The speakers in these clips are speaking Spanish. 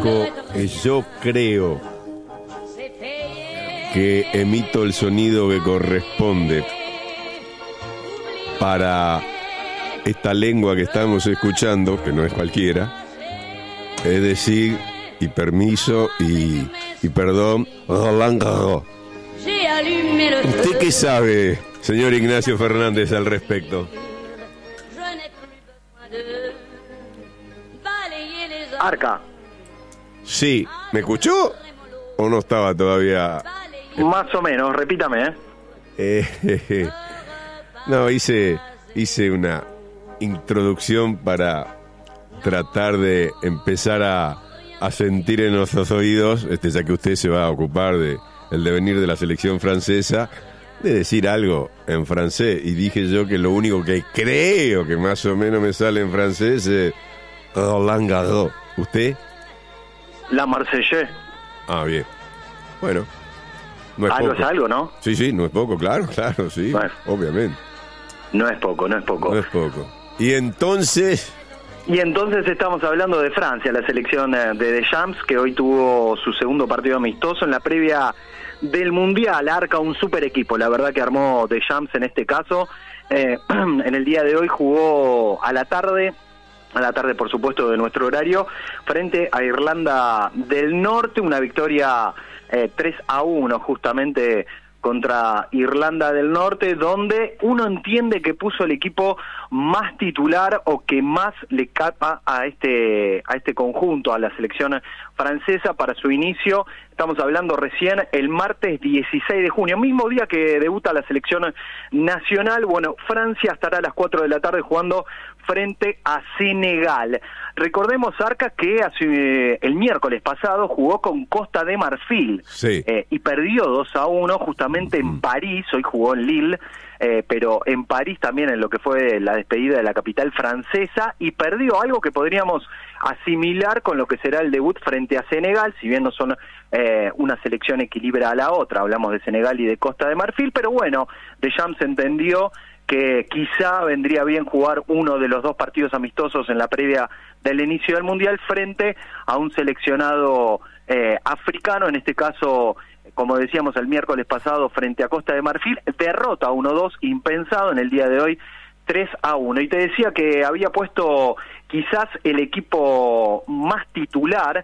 dijo, yo creo que emito el sonido que corresponde para esta lengua que estamos escuchando, que no es cualquiera, es decir, y permiso y perdón, Roland Garros. ¿Usted qué sabe, señor Ignacio Fernández, al respecto? Arca. Sí, ¿me escuchó o no estaba todavía? Más o menos, repítame, No, hice una introducción para tratar de empezar a sentir en nuestros oídos, ya que usted se va a ocupar de el devenir de la selección francesa, de decir algo en francés. Y dije yo que lo único que creo que más o menos me sale en francés es Roland Garros. ¿Usted? La Marseillaise. Ah, bien. Bueno, no es algo poco. Es algo, ¿no? Sí, no es poco, claro, sí, bueno, obviamente. No es poco. No es poco. Y entonces estamos hablando de Francia, la selección de Deschamps, que hoy tuvo su segundo partido amistoso en la previa del Mundial. Arca un super equipo, la verdad que armó Deschamps en este caso. En el día de hoy jugó a la tarde por supuesto de nuestro horario, frente a Irlanda del Norte, una victoria 3-1 justamente contra Irlanda del Norte, donde uno entiende que puso el equipo más titular o que más le capa a este conjunto, a la selección francesa para su inicio. Estamos hablando recién el martes 16 de junio, mismo día que debuta la selección nacional. Bueno, Francia estará a las 4 de la tarde jugando frente a Senegal. Recordemos, Arca, que el miércoles pasado jugó con Costa de Marfil, sí, y perdió 2-1 justamente en París. Hoy jugó en Lille, pero en París también, en lo que fue la despedida de la capital francesa, y perdió algo que podríamos asimilar con lo que será el debut frente a Senegal, si bien no son una selección equilibra a la otra, hablamos de Senegal y de Costa de Marfil, pero bueno, Deschamps entendió que quizá vendría bien jugar uno de los dos partidos amistosos en la previa del inicio del Mundial frente a un seleccionado africano, en este caso, como decíamos el miércoles pasado, frente a Costa de Marfil, derrota 1-2, impensado en el día de hoy, 3-1. Y te decía que había puesto quizás el equipo más titular,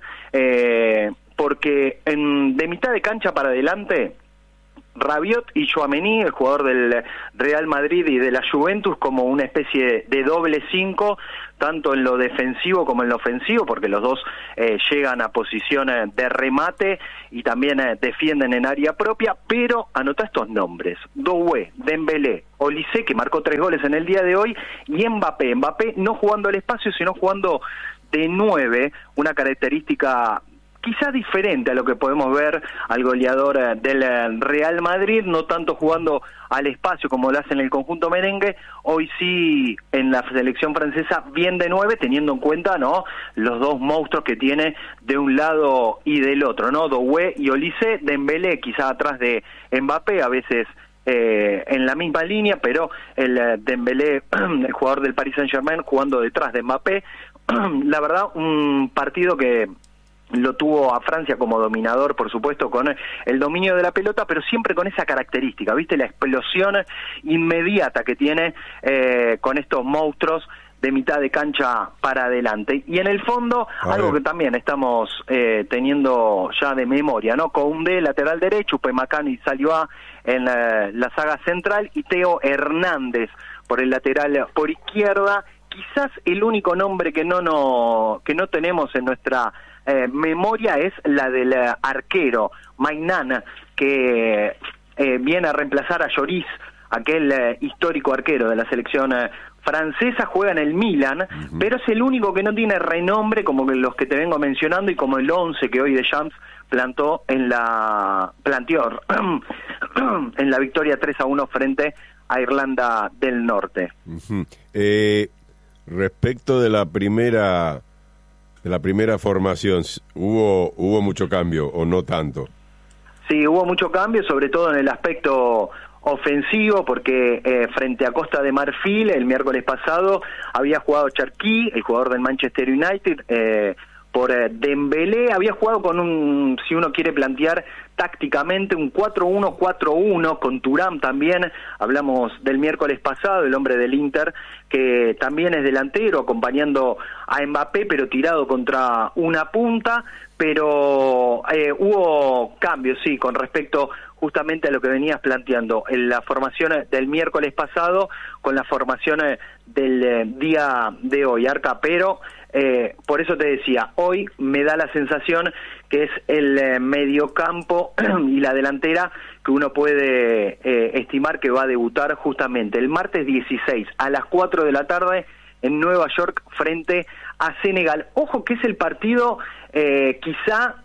porque de mitad de cancha para adelante, Rabiot y Tchouaméni, el jugador del Real Madrid y de la Juventus, como una especie de doble 5, tanto en lo defensivo como en lo ofensivo, porque los dos llegan a posiciones de remate y también defienden en área propia. Pero anota estos nombres: Doué, Dembélé, Olise, que marcó 3 goles en el día de hoy, y Mbappé no jugando al espacio, sino jugando de 9, una característica quizá diferente a lo que podemos ver al goleador del Real Madrid, no tanto jugando al espacio como lo hace en el conjunto merengue. Hoy sí, en la selección francesa, bien de 9, teniendo en cuenta, ¿no?, los dos monstruos que tiene de un lado y del otro, ¿no?, Doué y Olise. Dembélé quizá atrás de Mbappé, a veces en la misma línea, pero el Dembélé, el jugador del Paris Saint-Germain, jugando detrás de Mbappé. La verdad, un partido que lo tuvo a Francia como dominador, por supuesto, con el dominio de la pelota, pero siempre con esa característica, ¿viste? La explosión inmediata que tiene con estos monstruos de mitad de cancha para adelante. Y en el fondo, algo que también estamos teniendo ya de memoria, ¿no? Koundé, lateral derecho, Upamecano y Saliba en la saga central, y Theo Hernández por el lateral por izquierda. Quizás el único nombre que no tenemos en nuestra memoria es la del arquero Maignan, que viene a reemplazar a Lloris, aquel histórico arquero de la selección francesa. Juega en el Milan, pero es el único que no tiene renombre como los que te vengo mencionando y como el 11 que hoy Deschamps planteó en la victoria 3-1 frente a Irlanda del Norte. Respecto de la primera formación, ¿hubo mucho cambio o no tanto? Sí, hubo mucho cambio, sobre todo en el aspecto ofensivo, porque frente a Costa de Marfil el miércoles pasado había jugado Cherki, el jugador del Manchester United, por Dembélé. Había jugado con un, si uno quiere plantear tácticamente, un 4-1-4-1 con Thuram también. Hablamos del miércoles pasado, el hombre del Inter, que también es delantero, acompañando a Mbappé, pero tirado contra una punta. Pero hubo cambios, sí, con respecto justamente a lo que venías planteando en la formación del miércoles pasado con la formación del día de hoy, Arca, pero por eso te decía, hoy me da la sensación que es el mediocampo y la delantera que uno puede estimar que va a debutar justamente el martes 16 a las 4 de la tarde en Nueva York frente a Senegal. Ojo que es el partido quizá,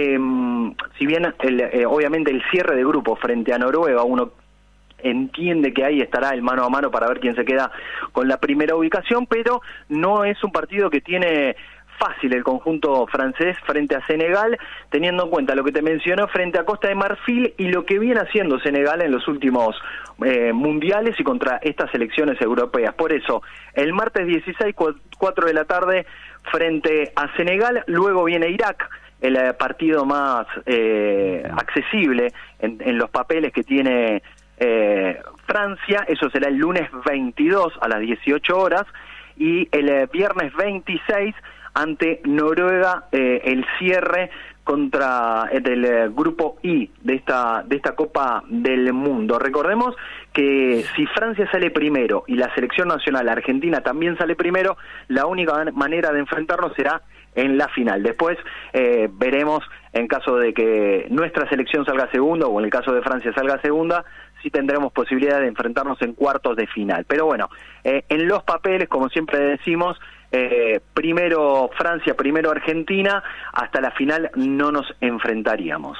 si bien obviamente el cierre de grupo frente a Noruega, uno entiende que ahí estará el mano a mano para ver quién se queda con la primera ubicación, pero no es un partido que tiene fácil el conjunto francés frente a Senegal, teniendo en cuenta lo que te mencionó frente a Costa de Marfil y lo que viene haciendo Senegal en los últimos mundiales y contra estas selecciones europeas. Por eso, el martes 16, 4 de la tarde, frente a Senegal, luego viene Irak, el partido más accesible en los papeles que tiene Francia. Eso será el lunes 22 a las 18 horas, y el viernes 26 ante Noruega, el cierre contra del grupo I de esta Copa del Mundo. Recordemos que si Francia sale primero y la selección nacional argentina también sale primero, la única manera de enfrentarnos será en la final. Después veremos, en caso de que nuestra selección salga segunda, o en el caso de Francia salga segunda, si tendremos posibilidad de enfrentarnos en cuartos de final. Pero bueno, en los papeles, como siempre decimos, primero Francia, primero Argentina, hasta la final no nos enfrentaríamos.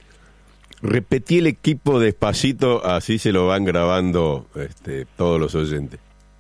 Repetí el equipo despacito, así se lo van grabando todos los oyentes.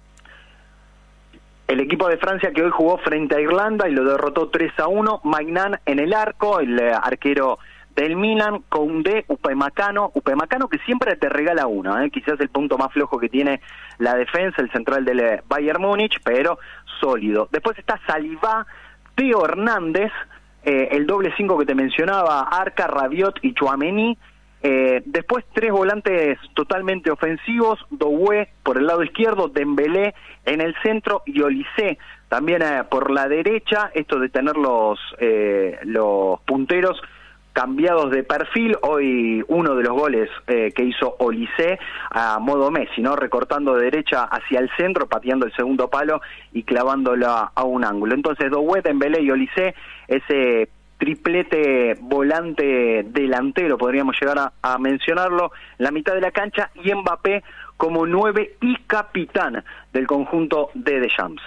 El equipo de Francia que hoy jugó frente a Irlanda y lo derrotó 3-1, Maignan en el arco, el arquero del Milan, Koundé, Upamecano que siempre te regala una, quizás el punto más flojo que tiene la defensa, el central del Bayern Múnich, pero sólido. Después está Saliba, Theo Hernández, el doble 5 que te mencionaba, Arca, Rabiot y Tchouaméni. Después tres volantes totalmente ofensivos, Doué por el lado izquierdo, Dembélé en el centro y Olise también por la derecha. Esto de tener los punteros cambiados de perfil. Hoy uno de los goles que hizo Olise a modo Messi, ¿no? Recortando de derecha hacia el centro, pateando el segundo palo y clavándola a un ángulo. Entonces Doué, Dembélé y Olise, ese triplete volante delantero, podríamos llegar a mencionarlo, en la mitad de la cancha, y Mbappé como 9 y capitán del conjunto de Deschamps.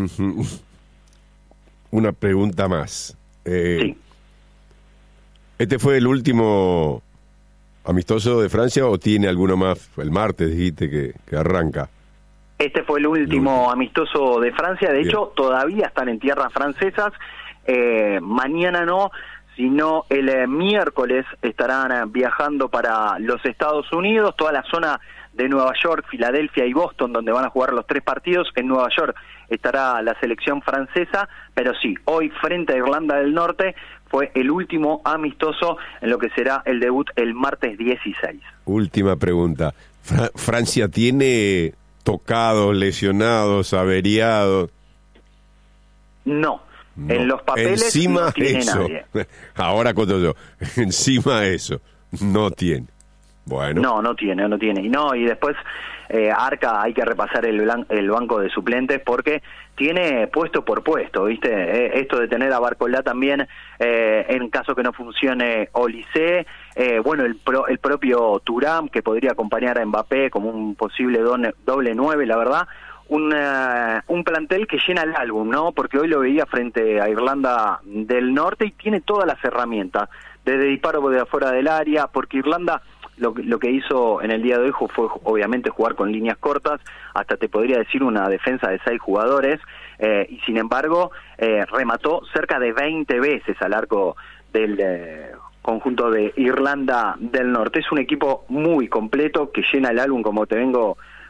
Una pregunta más. Sí. ¿Este fue el último amistoso de Francia o tiene alguno más? El martes dijiste que arranca. Este fue el último amistoso de Francia. De hecho, todavía están en tierras francesas. Mañana no, sino el miércoles estarán viajando para los Estados Unidos, toda la zona de Nueva York, Filadelfia y Boston, donde van a jugar los 3 partidos. En Nueva York estará la selección francesa, pero sí, hoy frente a Irlanda del Norte fue el último amistoso en lo que será el debut el martes 16. Última pregunta. ¿Francia tiene tocados, lesionados, averiados? No. En los papeles encima no tiene eso. nadie. Ahora cuento yo. Encima eso. No tiene. Bueno. No tiene. Y después, Arca, hay que repasar el banco de suplentes porque tiene puesto por puesto, ¿viste? Esto de tener a Barcola también, en caso que no funcione Olise, bueno, el propio Thuram, que podría acompañar a Mbappé como un posible doble 9, la verdad. Un plantel que llena el álbum, ¿no? Porque hoy lo veía frente a Irlanda del Norte y tiene todas las herramientas, desde disparo de afuera del área, porque Irlanda lo que hizo en el día de hoy fue obviamente jugar con líneas cortas, hasta te podría decir una defensa de 6 jugadores, y sin embargo remató cerca de 20 veces al arco del conjunto de Irlanda del Norte. Es un equipo muy completo que llena el álbum, como te vengo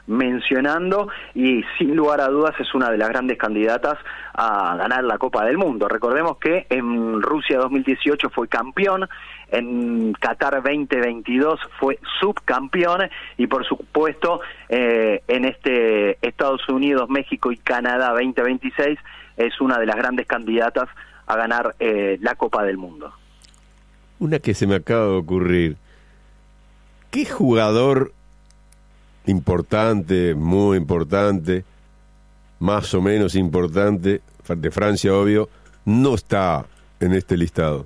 mencionando, y sin lugar a dudas es una de las grandes candidatas a ganar la Copa del Mundo. Recordemos que en Rusia 2018 fue campeón, en Qatar 2022 fue subcampeón, y por supuesto en este Estados Unidos, México y Canadá 2026 es una de las grandes candidatas a ganar la Copa del Mundo. Una que se me acaba de ocurrir. ¿Qué jugador importante, muy importante, más o menos importante, de Francia, obvio, no está en este listado?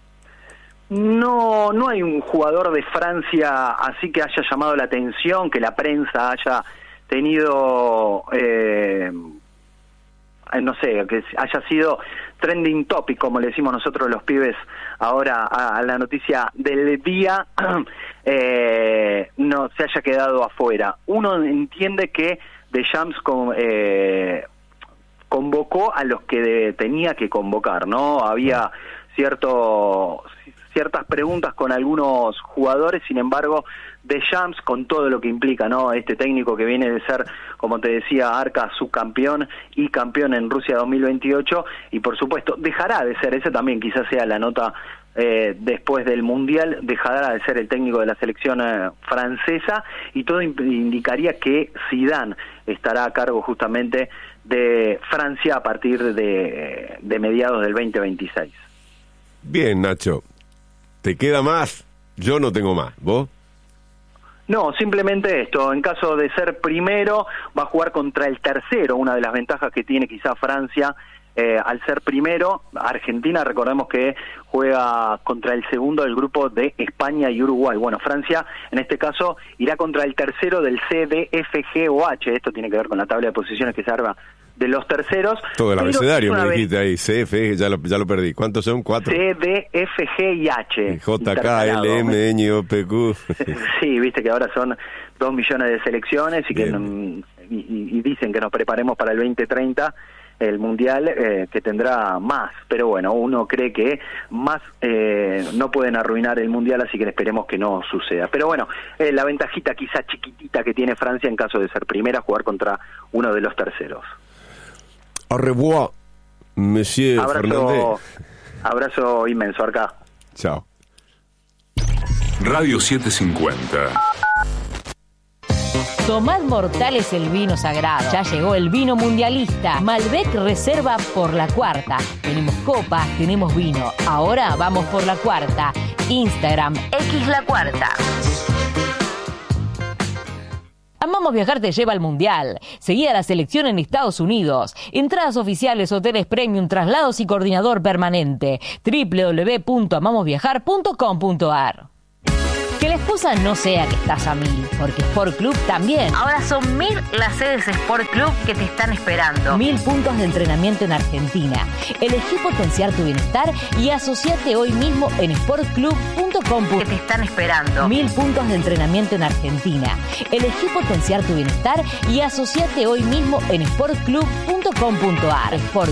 No hay un jugador de Francia así que haya llamado la atención, que la prensa haya tenido, no sé, que haya sido trending topic, como le decimos nosotros los pibes ahora a la noticia del día, no se haya quedado afuera. Uno entiende que Deschamps convocó a los que tenía que convocar, ¿no? Había ciertas preguntas con algunos jugadores, sin embargo, Deschamps, con todo lo que implica, ¿no? Este técnico que viene de ser, como te decía, Arca, subcampeón y campeón en Rusia 2028, y por supuesto dejará de ser, ese también quizás sea la nota después del Mundial, dejará de ser el técnico de la selección francesa, y todo indicaría que Zidane estará a cargo justamente de Francia a partir de mediados del 2026. Bien, Nacho. ¿Te queda más? Yo no tengo más. ¿Vos? No, simplemente esto. En caso de ser primero, va a jugar contra el tercero. Una de las ventajas que tiene quizá Francia al ser primero. Argentina, recordemos que juega contra el segundo del grupo de España y Uruguay. Bueno, Francia, en este caso, irá contra el tercero del C, D, F, G o H. Esto tiene que ver con la tabla de posiciones que se arma de los terceros. Todo el abecedario me dijiste ahí, C, F, ya lo perdí. ¿Cuántos son? 4. C, D, F, G y H. J, K, L, M, N, O, P, Q. Sí, viste que ahora son 2 millones de selecciones y que y dicen que nos preparemos para el 2030, el Mundial, que tendrá más. Pero bueno, uno cree que más no pueden arruinar el Mundial, así que esperemos que no suceda. Pero bueno, la ventajita quizá chiquitita que tiene Francia en caso de ser primera, jugar contra uno de los terceros. Au revoir, monsieur Fernández. Abrazo inmenso, Arca. Chao. Radio 750. Tomad Mortales el vino sagrado. Ya llegó el vino mundialista. Malbec Reserva por la cuarta. Tenemos copas, tenemos vino. Ahora vamos por la cuarta. Instagram, X la cuarta. Amamos Viajar te lleva al Mundial. Seguí a la selección en Estados Unidos. Entradas oficiales, hoteles premium, traslados y coordinador permanente. www.amamosviajar.com.ar. Que la excusa no sea que estás a 1000, porque Sport Club también. Ahora son 1000 las sedes Sport Club que te están esperando. 1000 puntos de entrenamiento en Argentina. Elegí potenciar tu bienestar y asociate hoy mismo en sportclub.com. Que te están esperando. 1000 puntos de entrenamiento en Argentina. Elegí potenciar tu bienestar y asociate hoy mismo en sportclub.com.ar. Sport